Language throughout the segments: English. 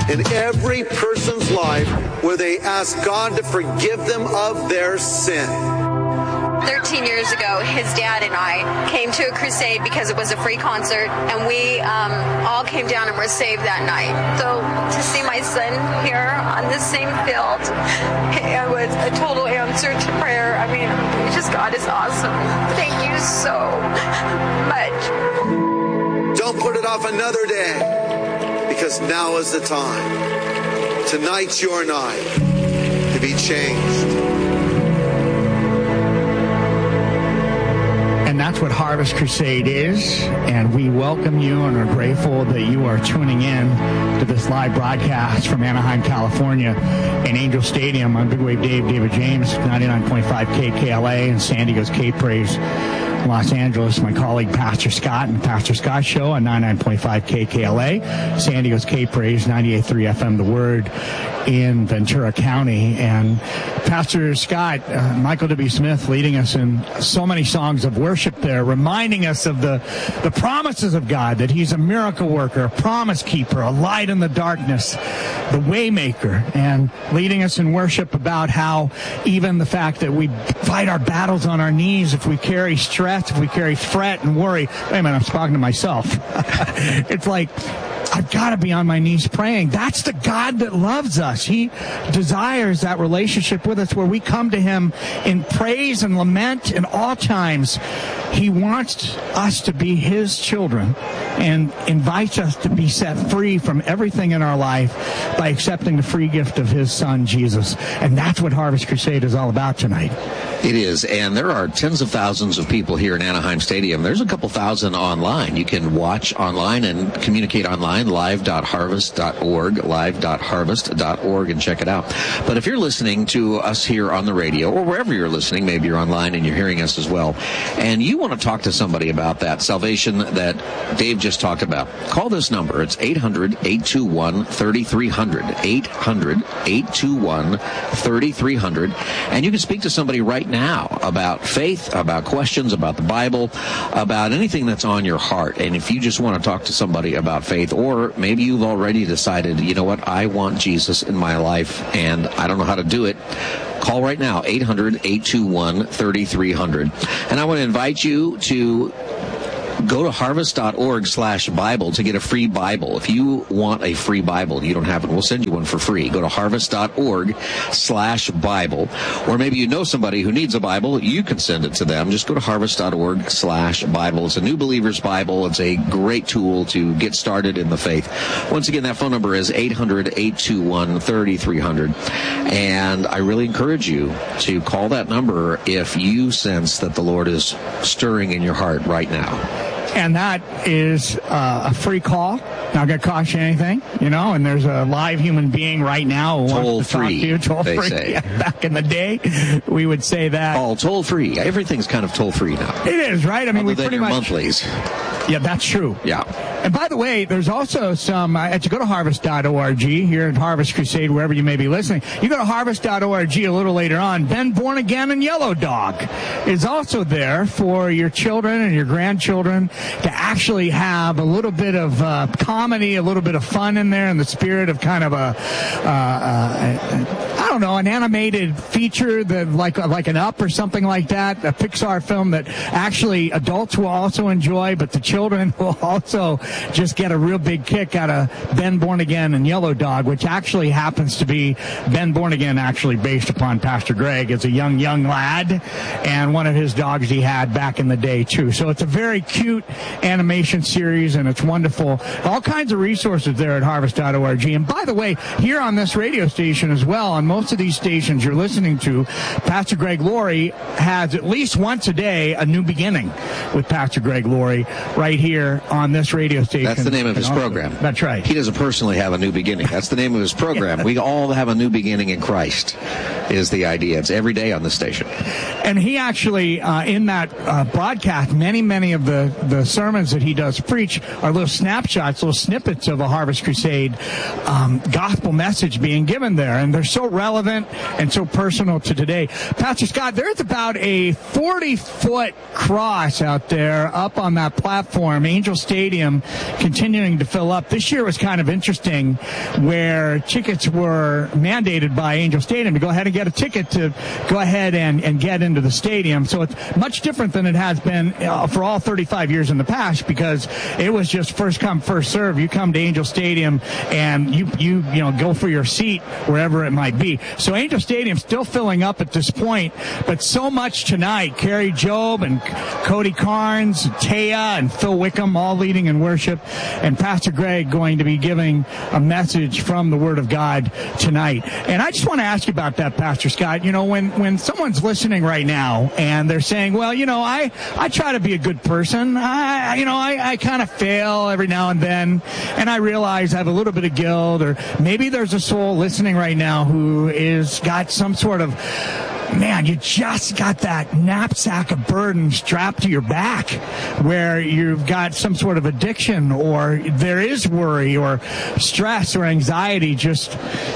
in every person's life where they ask God to forgive them of their sin. 13 years ago, his dad and I came to a crusade because it was a free concert, and we all came down and were saved that night. So to see my son here on the same field, it was a total answer to prayer. I mean, just God is awesome. Thank you so much. Don't put it off another day, because now is the time. Tonight's your night to be changed. And that's what Harvest Crusade is, and we welcome you and are grateful that you are tuning in to this live broadcast from Anaheim, California, in Angel Stadium. I'm Big Wave David James, 99.5 KKLA, and San Diego's K-Praise, Los Angeles. My colleague Pastor Scott and Pastor Scott Show on 99.5 KKLA, San Diego's K-Praise, 98.3 FM The Word in Ventura County. And Pastor Scott, Michael W. Smith leading us in so many songs of worship there, reminding us of the promises of God, that he's a miracle worker, a promise keeper, a light in the darkness, the way maker, and leading us in worship about how even the fact that we fight our battles on our knees, if we carry stress, if we carry fret and worry. Wait a minute, I'm talking to myself. It's like, I've got to be on my knees praying. That's the God that loves us. He desires that relationship with us where we come to him in praise and lament in all times. He wants us to be his children and invites us to be set free from everything in our life by accepting the free gift of his son, Jesus. And that's what Harvest Crusade is all about tonight. It is, and there are tens of thousands of people here in Anaheim Stadium. There's a couple thousand online. You can watch online and communicate online, live.harvest.org, live.harvest.org, and check it out. But if you're listening to us here on the radio, or wherever you're listening, maybe you're online and you're hearing us as well, and you want to talk to somebody about that salvation that Dave just talked about, call this number. It's 800-821-3300, 800-821-3300, and you can speak to somebody right now about faith, about questions, about the Bible, about anything that's on your heart. And if you just want to talk to somebody about faith, or maybe you've already decided, you know what, I want Jesus in my life and I don't know how to do it, call right now, 800-821-3300. And I want to invite you to go to harvest.org/Bible to get a free Bible. If you want a free Bible, you don't have it, we'll send you one for free. Go to harvest.org/Bible. Or maybe you know somebody who needs a Bible, you can send it to them. Just go to harvest.org/Bible. It's a New Believer's Bible. It's a great tool to get started in the faith. Once again, that phone number is 800-821-3300. And I really encourage you to call that number if you sense that the Lord is stirring in your heart right now. And that is a free call. Not going to cost you anything, you know, and there's a live human being right now who wants to talk to you. Toll free, say. Yeah, back in the day, we would say that. All toll free. Everything's kind of toll free now. It is, right? I mean, we pretty much monthlies. Yeah, that's true. Yeah. And by the way, there's also some, if you go to harvest.org here at Harvest Crusade, wherever you may be listening, you go to harvest.org a little later on, Ben Born Again and Yellow Dog is also there for your children and your grandchildren to actually have a little bit of comedy, a little bit of fun in there in the spirit of kind of I don't know, an animated feature that like an Up or something like that, a Pixar film that actually adults will also enjoy, but the children will also just get a real big kick out of Ben Born Again and Yellow Dog, which actually happens to be Ben Born Again, actually based upon Pastor Greg as a young lad, and one of his dogs he had back in the day too. So it's a very cute animation series, and it's wonderful. All kinds of resources there at harvest.org. And by the way, here on this radio station as well, on most of these stations you're listening to, Pastor Greg Laurie has at least once a day a new beginning with Pastor Greg Laurie right here on this radio station. That's the name of his program. That's right. He doesn't personally have a new beginning. That's the name of his program. We all have a new beginning in Christ is the idea. It's every day on the station. And he actually, in that broadcast, many of the sermons that he does preach are little snapshots, little snippets of a Harvest Crusade gospel message being given there. And they're so relevant relevant and so personal to today. Pastor Scott, there's about a 40-foot cross out there up on that platform, Angel Stadium, continuing to fill up. This year was kind of interesting, where tickets were mandated by Angel Stadium to go ahead and get a ticket to go ahead and get into the stadium. So it's much different than it has been for all 35 years in the past, because it was just first come, first serve. You come to Angel Stadium and you go for your seat wherever it might be. So Angel Stadium still filling up at this point, but so much tonight. Carrie Job and Cody Carnes, Taya and Phil Wickham all leading in worship, and Pastor Greg going to be giving a message from the Word of God tonight. And I just want to ask you about that, Pastor Scott. When someone's listening right now and they're saying, well, I try to be a good person. I kind of fail every now and then, and I realize I have a little bit of guilt, or maybe there's a soul listening right now who is got some sort of, man, you just got that knapsack of burden strapped to your back, where you've got some sort of addiction, or there is worry or stress or anxiety just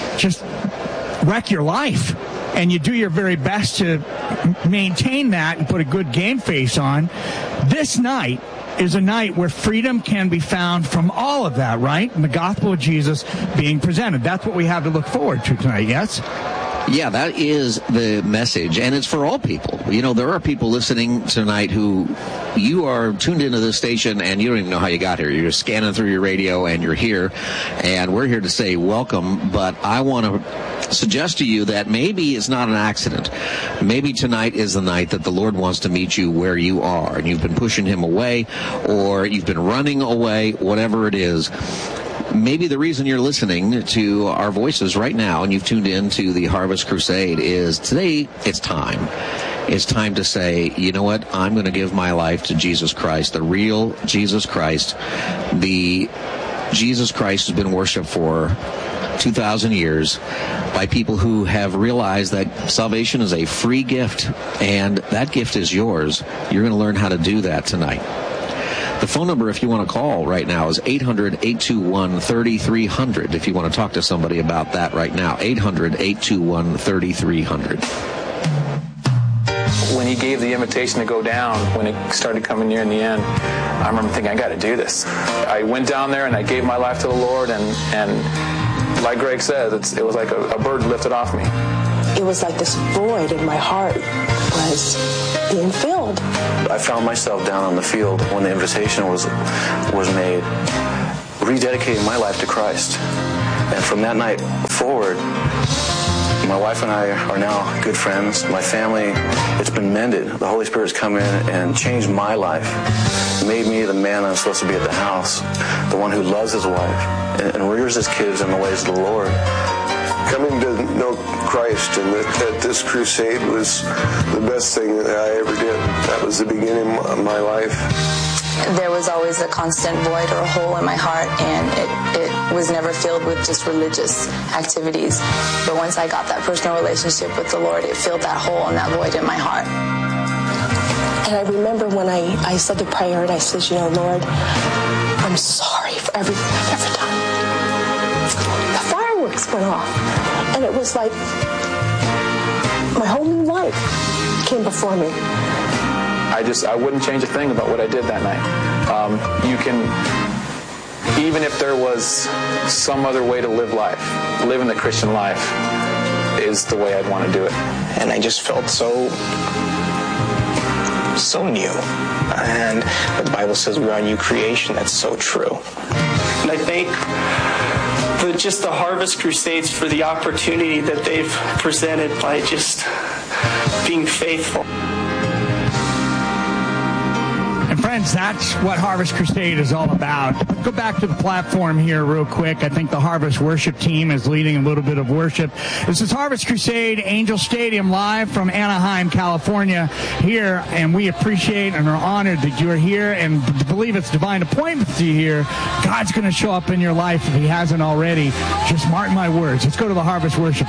wreck your life. And you do your very best to maintain that and put a good game face on. This night is a night where freedom can be found from all of that, right? And the gospel of Jesus being presented. That's what we have to look forward to tonight, yes? Yeah, that is the message, and it's for all people. There are people listening tonight who you are tuned into this station and you don't even know how you got here. You're just scanning through your radio and you're here, and we're here to say welcome. But I want to suggest to you that maybe it's not an accident. Maybe tonight is the night that the Lord wants to meet you where you are, and you've been pushing him away, or you've been running away, whatever it is. Maybe the reason you're listening to our voices right now and you've tuned in to the Harvest Crusade is today it's time. It's time to say, you know what, I'm going to give my life to Jesus Christ, the real Jesus Christ, the Jesus Christ who's been worshipped for 2,000 years by people who have realized that salvation is a free gift, and that gift is yours. You're going to learn how to do that tonight. The phone number, if you want to call right now, is 800-821-3300. If you want to talk to somebody about that right now, 800-821-3300. When he gave the invitation to go down, when it started coming near in the end, I remember thinking, I got to do this. I went down there and I gave my life to the Lord, and like Greg said, it was like a burden lifted off me. It was like this void in my heart was being filled. I found myself down on the field when the invitation was made, rededicating my life to Christ. And from that night forward, my wife and I are now good friends. My family, it's been mended. The Holy Spirit's come in and changed my life, made me the man I'm supposed to be at the house, the one who loves his wife and rears his kids in the ways of the Lord. Coming to know Christ and at this crusade was the best thing that I ever did. That was the beginning of my life. There was always a constant void or a hole in my heart, and it was never filled with just religious activities. But once I got that personal relationship with the Lord, it filled that hole and that void in my heart. And I remember when I said the prayer and I said, Lord, I'm sorry for everything I've ever done. The fireworks went off, and it was like my whole new life came before me. I wouldn't change a thing about what I did that night. You can, even if there was some other way to live life, living the Christian life is the way I'd want to do it. And I just felt so new. And the Bible says we are a new creation. That's so true. And I thank just the Harvest Crusades for the opportunity that they've presented by just being faithful. Friends, that's what Harvest Crusade is all about. Let's go back to the platform here real quick. I think the Harvest Worship team is leading a little bit of worship. This is Harvest Crusade, Angel Stadium, live from Anaheim, California, here, and we appreciate and are honored that you are here and believe it's divine appointment to you here. God's going to show up in your life if he hasn't already. Just mark my words. Let's go to the Harvest Worship